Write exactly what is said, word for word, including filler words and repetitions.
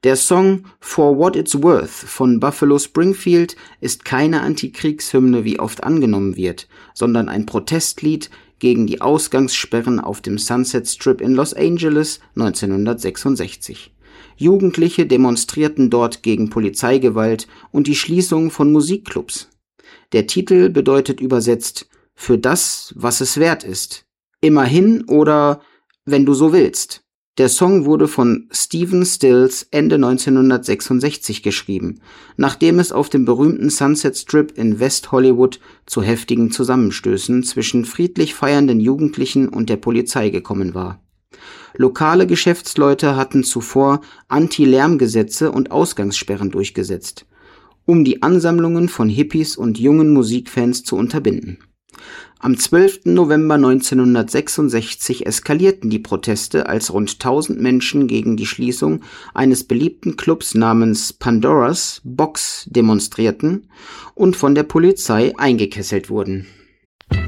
Der Song For What It's Worth von Buffalo Springfield ist keine Antikriegshymne, wie oft angenommen wird, sondern ein Protestlied gegen die Ausgangssperren auf dem Sunset Strip in Los Angeles neunzehnhundertsechsundsechzig. Jugendliche demonstrierten dort gegen Polizeigewalt und die Schließung von Musikclubs. Der Titel bedeutet übersetzt »Für das, was es wert ist«, »Immerhin« oder »Wenn du so willst«. Der Song wurde von Stephen Stills Ende neunzehnhundertsechsundsechzig geschrieben, nachdem es auf dem berühmten Sunset Strip in West Hollywood zu heftigen Zusammenstößen zwischen friedlich feiernden Jugendlichen und der Polizei gekommen war. Lokale Geschäftsleute hatten zuvor Anti-Lärmgesetze und Ausgangssperren durchgesetzt, um die Ansammlungen von Hippies und jungen Musikfans zu unterbinden. Am zwölften November neunzehnhundertsechsundsechzig eskalierten die Proteste, als rund tausend Menschen gegen die Schließung eines beliebten Clubs namens Pandora's Box demonstrierten und von der Polizei eingekesselt wurden.